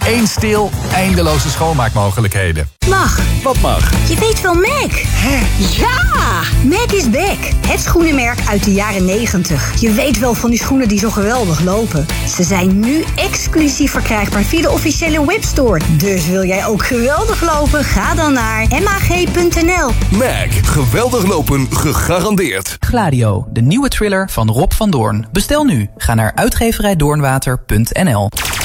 Eén stil, eindeloze schoonmaakmogelijkheden. Mag. Wat mag? Je weet wel Mac. Hè? Ja! Mac is back. Het schoenenmerk uit de jaren 90. Je weet wel van die schoenen die zo geweldig lopen. Ze zijn nu exclusief verkrijgbaar via de officiële webstore. Dus wil jij ook geweldig lopen? Ga dan naar mag.nl. Mac. Geweldig lopen gegarandeerd. Gladio, de nieuwe thriller van Rob van Doorn. Bestel nu. Ga naar uitgeverijdoornwater.nl.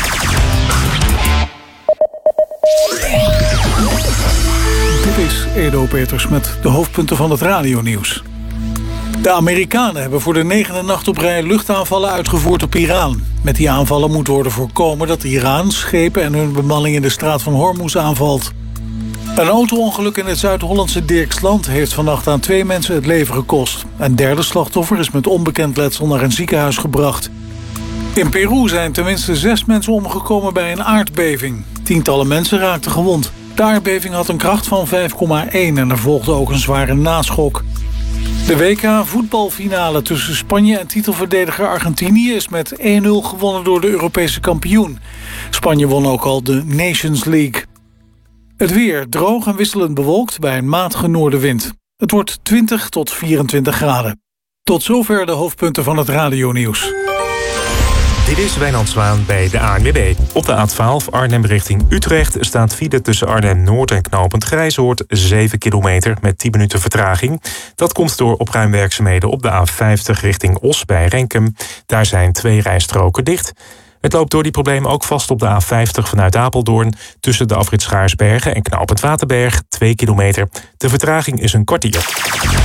Dit is Edo Peters met de hoofdpunten van het radionieuws. De Amerikanen hebben voor de 9e nacht op rij luchtaanvallen uitgevoerd op Iran. Met die aanvallen moet worden voorkomen dat Iran schepen en hun bemanning in de straat van Hormuz aanvalt. Een auto-ongeluk in het Zuid-Hollandse Dirksland heeft vannacht aan 2 mensen het leven gekost. Een derde slachtoffer is met onbekend letsel naar een ziekenhuis gebracht. In Peru zijn tenminste 6 mensen omgekomen bij een aardbeving. Tientallen mensen raakten gewond. De aardbeving had een kracht van 5,1 en er volgde ook een zware naschok. De WK-voetbalfinale tussen Spanje en titelverdediger Argentinië is met 1-0 gewonnen door de Europese kampioen. Spanje won ook al de Nations League. Het weer droog en wisselend bewolkt bij een matige noordenwind. Het wordt 20 tot 24 graden. Tot zover de hoofdpunten van het radionieuws. Dit is Wijnand Zwaan bij de ANWB. Op de A12 Arnhem richting Utrecht staat file tussen Arnhem-Noord en knooppunt Grijzoord 7 kilometer met 10 minuten vertraging. Dat komt door opruimwerkzaamheden op de A50 richting Os bij Renkum. Daar zijn 2 rijstroken dicht. Het loopt door die problemen ook vast op de A50 vanuit Apeldoorn tussen de afrit Schaarsbergen en knooppunt Waterberg 2 kilometer. De vertraging is een kwartier.